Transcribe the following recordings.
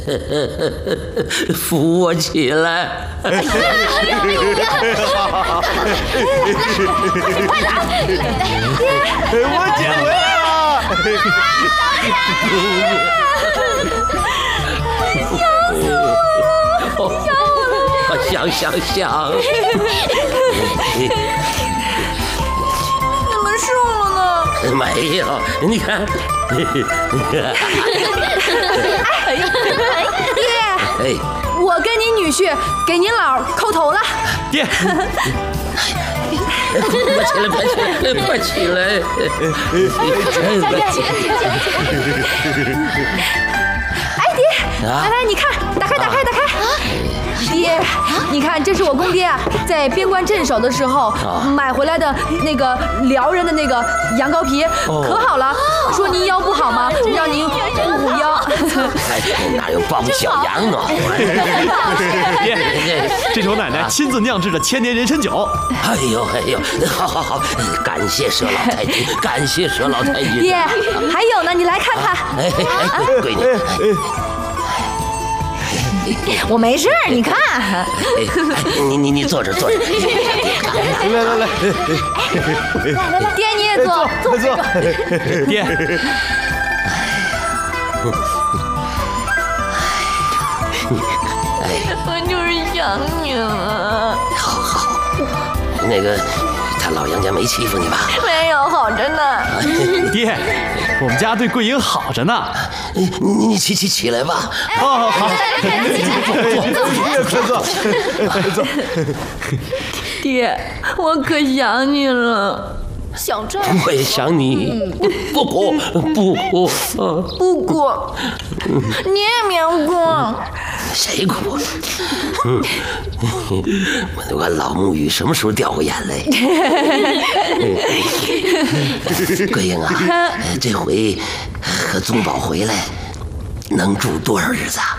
扶我起来！ 我姐回来了！ 想！ 你们瘦了呢？ 没有，你看。 爹， 哎， 我跟您女婿给您姥叩头了。 爹， 快起来！ 哎，爹，来，你看，打开。爹，你看，这是我公爹在边关镇守的时候买回来的那个辽人的那个羊羔皮，可好了。说您腰不好吗？让您护腰。 哪有包小羊呢？ 爹，这是我奶奶亲自酿制的千年人参酒。 哎呦，好，感谢佘老太君，感谢佘老太君。 爹，还有呢，你来看看。 闺女。 我没事，你看。 你坐着。来， 爹你也坐。 爹， 我就是想你了。 好，那个他老杨家没欺负你吧？ 没有，好着呢。 爹，我们家对桂英好着呢。 你起来吧。 好，快坐。 爹，我可想你了。想这？ 我也想你。不哭。 不哭，你也别哭。 谁哭？我老沐雨什么时候掉过眼泪？桂英啊，这回和宗宝回来，能住多少日子啊？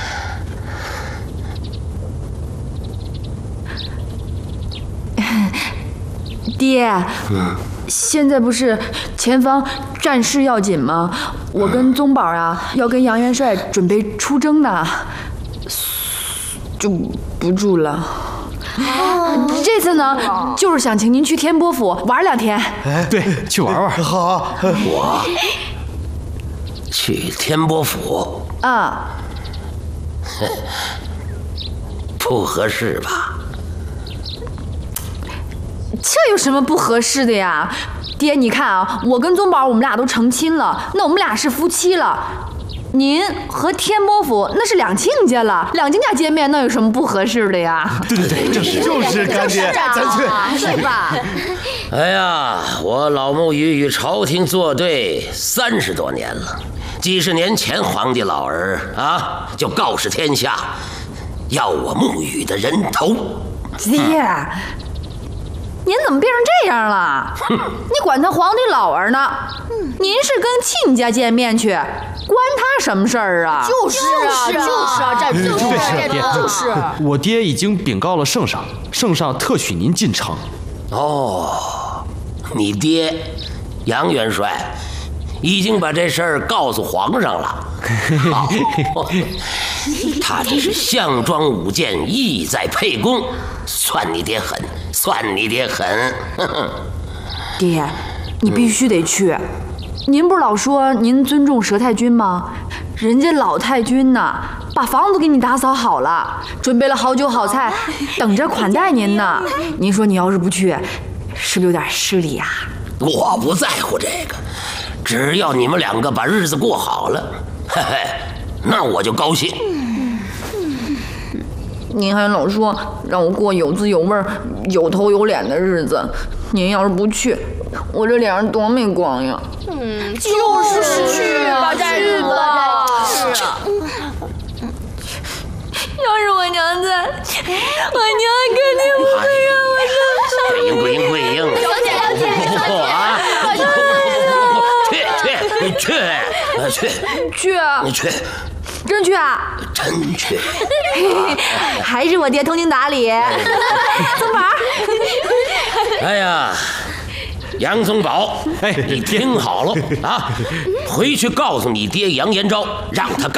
爹，现在不是前方战事要紧吗？我跟宗宝啊，要跟杨元帅准备出征呢，就不住了。这次呢，就是想请您去天波府玩2天。 对，去玩。 好， 我去天波府啊， 不合适吧？ 这有什么不合适的呀？爹，你看啊，我跟宗宝我们俩都成亲了，那我们俩是夫妻了。您和天波府那是2亲家了，2亲家见面，那有什么不合适的呀？ 对， 就是干爹，咱去， 是吧？ 哎呀，我老沐雨与朝廷作对30多年了，几十年前皇帝老儿啊就告示天下，要我沐雨的人头。 爹，您怎么变成这样了？你管他皇帝老儿呢？您是跟亲家见面去，关他什么事儿啊？ 就是啊，这就是。 我爹已经禀告了圣上，圣上特许您进城。 哦，你爹杨元帅已经把这事儿告诉皇上了。好，他这是项庄舞剑，意在沛公，算你爹狠。 爹，你必须得去。您不是老说您尊重佘太君吗？人家老太君呢，把房子给你打扫好了，准备了好酒好菜，等着款待您呢。您说你要是不去，是不是有点失礼啊？ 我不在乎这个，只要你们2个把日子过好了，嘿嘿，那我就高兴。 您还老说让我过有滋有味、有头有脸的日子，您要是不去，我这脸上多没光呀！ 就是去吧，去吧。 是啊。要是我娘在，我娘肯定不会让我上。 桂英， 小姐， 啊！去， 真去啊？ 真去。 还是我爹通情达理。宗宝。 哎呀，杨宗保，你听好了啊，回去告诉你爹杨延昭，让他